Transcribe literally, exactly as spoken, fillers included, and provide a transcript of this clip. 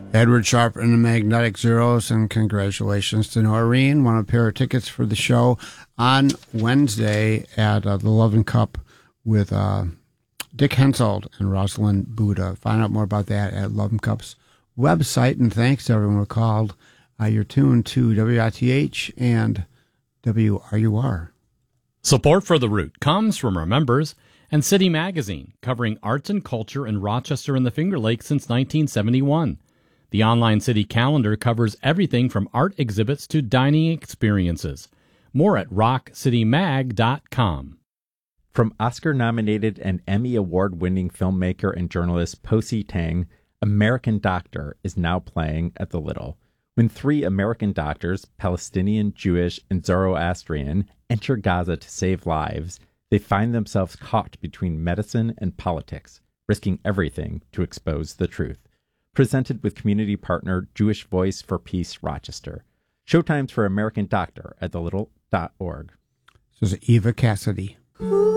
Edward Sharp and the Magnetic Zeros, and congratulations to Noreen. Won a pair of tickets for the show on Wednesday at uh, the Love and Cup with uh, Dick Hensoldt and Rosalind Buddha. Find out more about that at Love and Cup's website. And thanks to everyone who called. Uh, you're tuned to W I T H and W R U R. Support for The Root comes from our members and City Magazine, covering arts and culture in Rochester and the Finger Lakes since nineteen seventy-one. The online city calendar covers everything from art exhibits to dining experiences. More at rock city mag dot com. From Oscar-nominated and Emmy Award-winning filmmaker and journalist Po Si Tang, American Doctor is now playing at the Little. When three American doctors, Palestinian, Jewish, and Zoroastrian, enter Gaza to save lives, they find themselves caught between medicine and politics, risking everything to expose the truth. Presented with community partner Jewish Voice for Peace Rochester. Showtimes for American Doctor at the little dot org. This is Eva Cassidy. Ooh.